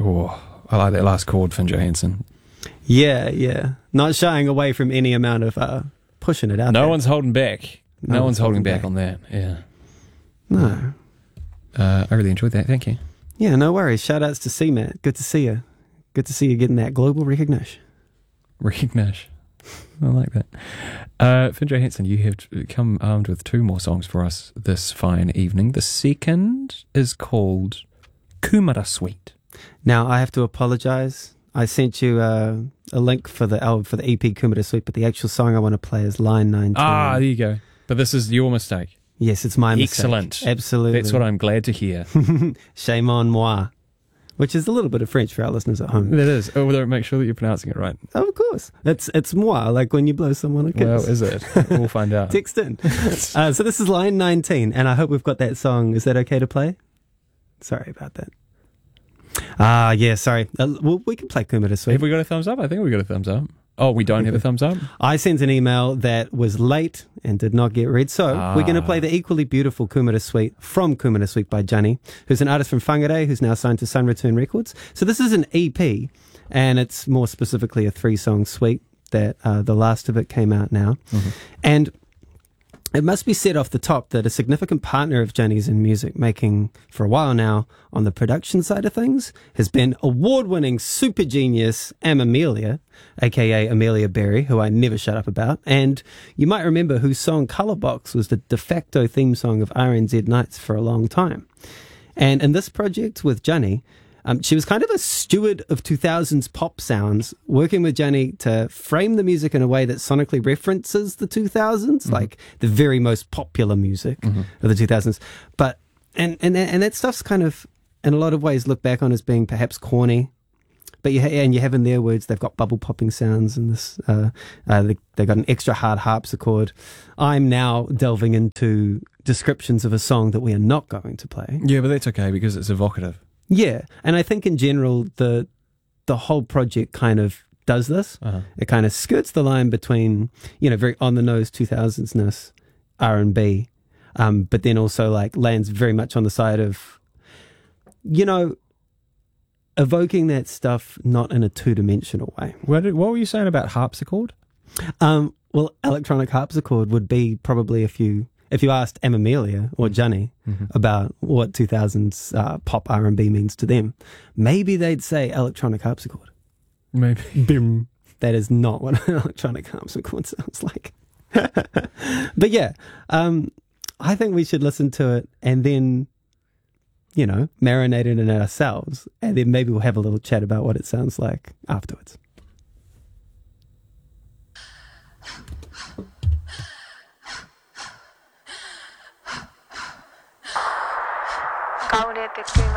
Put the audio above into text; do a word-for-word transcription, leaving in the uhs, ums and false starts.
Oh, I like that last chord, Finn Johansson. Yeah, yeah. Not shying away from any amount of uh, pushing it out No there. one's holding back. No, No one's holding back, back on that. Yeah. No. Uh, I really enjoyed that. Thank you. Yeah, no worries. Shout outs to C Matt. Good to see you. Good to see you getting that global recognition. Recognition. I like that. Uh, Finn Johansson, you have come armed with two more songs for us this fine evening. The second is called Kumara Suite. Now, I have to apologize. I sent you uh, a link for the album, for the E P Kumara Suite, but the actual song I want to play is Line nineteen. Ah, there you go. But this is your mistake. Yes, it's my mistake. Excellent. Absolutely. That's what I'm glad to hear. Shame on moi. Which is a little bit of French for our listeners at home. That is. Oh, make sure that you're pronouncing it right. Oh, of course. It's it's moi, like when you blow someone a kiss. Well, is it? We'll find out. Text in. uh, so this is line nineteen, and I hope we've got that song. Is that okay to play? Sorry about that. Ah, uh, yeah, sorry. Uh, well, we can play Kumara Suite. Have we got a thumbs up? I think we got a thumbs up. Oh, we don't have a thumbs up? I sent an email that was late and did not get read. So Ah. we're going to play the equally beautiful Kumara Suite from Kumara Suite by Johnny, who's an artist from Whangarei, who's now signed to Sun Return Records. So this is an E P, and it's more specifically a three-song suite that uh, the last of it came out now. Mm-hmm. And it must be said off the top that a significant partner of Johnny's in music making for a while now on the production side of things has been award-winning super genius Am Amelia, aka Amelia Berry, who I never shut up about. And you might remember whose song Colourbox was the de facto theme song of R N Z Nights for a long time. And in this project with Johnny, Um, she was kind of a steward of two thousands pop sounds, working with Johnny to frame the music in a way that sonically references the two thousands, mm-hmm. like the very most popular music mm-hmm. of the two thousands. But, and, and, and that stuff's kind of, in a lot of ways, looked back on as being perhaps corny. But you, ha- and you have in their words, they've got bubble popping sounds and this, uh, uh, they, they've got an extra hard harpsichord. I'm now delving into descriptions of a song that we are not going to play. Yeah, but that's okay because it's evocative. Yeah, and I think in general the the whole project kind of does this. Uh-huh. It kind of skirts the line between, you know, very on the nose two thousands-ness R and B, um, but then also like lands very much on the side of, you know, evoking that stuff not in a two dimensional way. What, did, what were you saying about harpsichord? Um, well, electronic harpsichord would be probably if you. If you asked Am Amelia or Johnny mm-hmm. about what two thousands uh, pop R and B means to them, maybe they'd say electronic harpsichord. Maybe. Bim. That is not what an electronic harpsichord sounds like. But yeah, um, I think we should listen to it and then, you know, marinate it in it ourselves. And then maybe we'll have a little chat about what it sounds like afterwards. Kau lihat